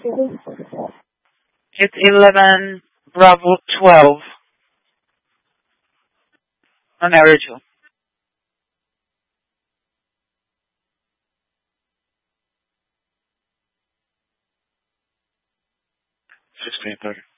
It's 11 Bravo 12 on area 2. 16:30.